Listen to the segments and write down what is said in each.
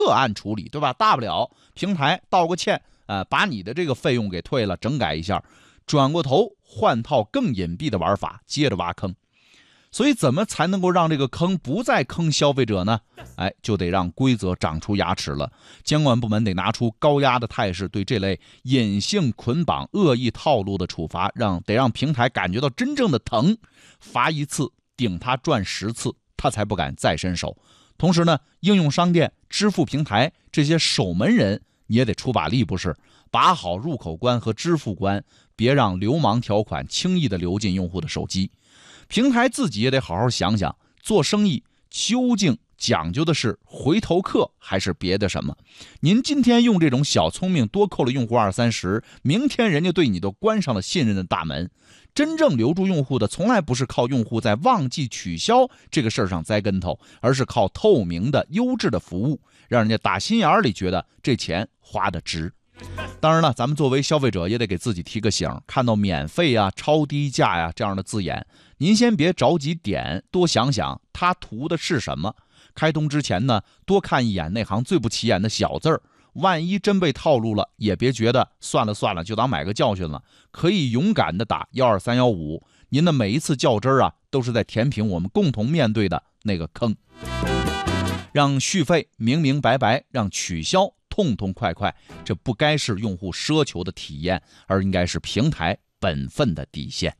个案处理，对吧？大不了平台道个歉，把你的这个费用给退了，整改一下，转过头换套更隐蔽的玩法，接着挖坑。所以怎么才能够让这个坑不再坑消费者呢？就得让规则长出牙齿了。监管部门得拿出高压的态势，对这类隐性捆绑、恶意套路的处罚，得让平台感觉到真正的疼，罚一次顶他赚10次，他才不敢再伸手。同时呢，应用商店、支付平台这些守门人你也得出把力，不是？把好入口关和支付关，别让流氓条款轻易的流进用户的手机。平台自己也得好好想想，做生意究竟讲究的是回头客还是别的什么？您今天用这种小聪明多扣了用户20-30，明天人家对你都关上了信任的大门。真正留住用户的从来不是靠用户在忘记取消这个事儿上栽跟头，而是靠透明的优质的服务，让人家打心眼里觉得这钱花得值。当然了，咱们作为消费者也得给自己提个醒，看到免费啊、超低价呀这样的字眼，您先别着急点，多想想他图的是什么。开通之前呢，多看一眼那行最不起眼的小字儿，万一真被套路了，也别觉得算了就当买个教训了，可以勇敢的打12315，您的每一次较真啊，都是在填平我们共同面对的那个坑。让续费明明白白，让取消痛痛快快，这不该是用户奢求的体验，而应该是平台本分的底线。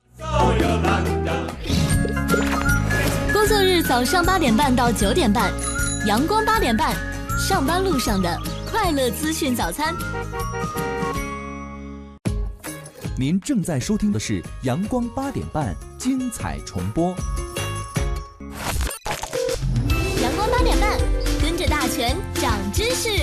工作日早上8点半到9点半，阳光8点半，上班路上的快乐资讯早餐。 您正在收听的是阳光8点半精彩重播。 阳光8点半，跟着大全长知识。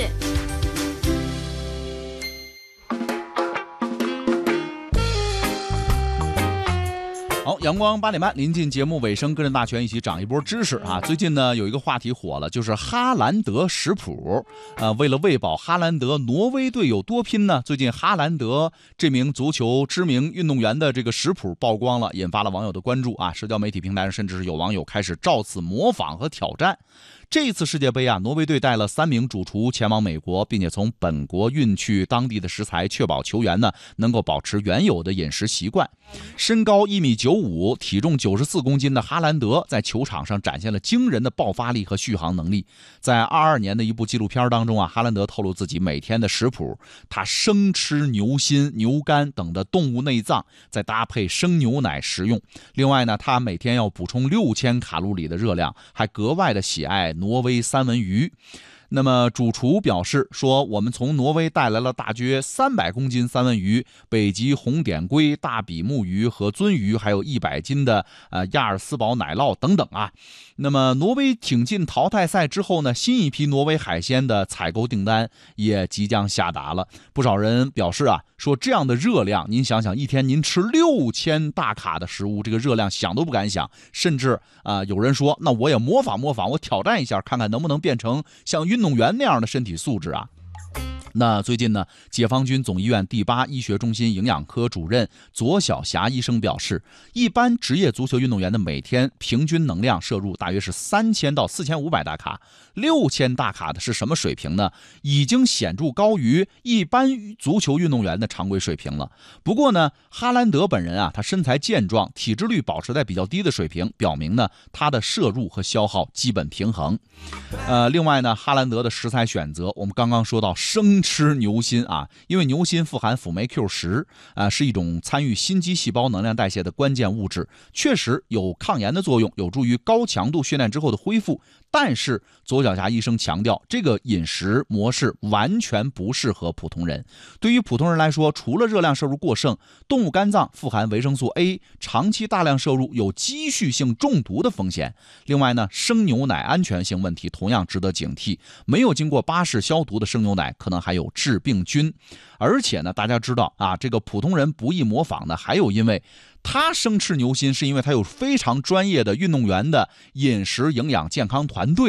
好，阳光8点半，临近节目尾声，跟着大全一起长一波知识啊！最近呢，有一个话题火了，就是哈兰德食谱。为了喂饱哈兰德，挪威队有多拼呢？最近哈兰德这名足球知名运动员的这个食谱曝光了，引发了网友的关注啊！社交媒体平台上甚至是有网友开始照此模仿和挑战。这一次世界杯啊，挪威队带了3名主厨前往美国，并且从本国运去当地的食材，确保球员呢能够保持原有的饮食习惯。身高1.95米，体重94公斤的哈兰德在球场上展现了惊人的爆发力和续航能力。在22年的一部纪录片当中啊，哈兰德透露自己每天的食谱，他生吃牛心、牛肝等的动物内脏，再搭配生牛奶食用。另外呢，他每天要补充6000卡路里的热量，还格外的喜爱挪威三文鱼。那么主厨表示说，我们从挪威带来了大约300公斤三文鱼、北极红点龟、大比目鱼和鳟鱼，还有100斤的亚尔斯堡奶酪等等啊。那么挪威挺进淘汰赛之后呢，新一批挪威海鲜的采购订单也即将下达了。不少人表示啊，说这样的热量，您想想，一天您吃6000大卡的食物，这个热量想都不敢想。甚至有人说，那我也模仿，我挑战一下，看看能不能变成像运动员那样的身体素质啊。那最近呢，解放军总医院第8医学中心营养科主任左晓霞医生表示，一般职业足球运动员的每天平均能量摄入大约是3000到4500大卡，6000大卡的是什么水平呢？已经显著高于一般足球运动员的常规水平了。不过呢，哈兰德本人啊，他身材健壮，体脂率保持在比较低的水平，表明呢他的摄入和消耗基本平衡。另外呢，哈兰德的食材选择，我们刚刚说到生吃牛心啊，因为牛心富含辅酶 Q10是一种参与心肌细胞能量代谢的关键物质，确实有抗炎的作用，有助于高强度训练之后的恢复。但是左晓霞医生强调，这个饮食模式完全不适合普通人。对于普通人来说，除了热量摄入过剩，动物肝脏富含维生素 A， 长期大量摄入有积蓄性中毒的风险。另外呢，生牛奶安全性问题同样值得警惕，没有经过巴氏消毒的生牛奶可能还有致病菌。而且呢，大家知道啊，这个普通人不易模仿的，还有因为他生吃牛心，是因为他有非常专业的运动员的饮食营养健康团队，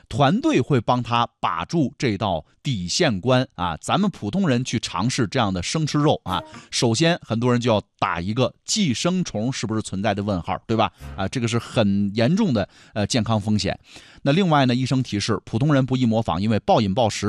团队会帮他把住这道底线关啊。咱们普通人去尝试这样的生吃肉啊，首先很多人就要打一个寄生虫是不是存在的问号，对吧？啊，这个是很严重的健康风险。那另外呢，医生提示普通人不宜模仿，因为暴饮暴食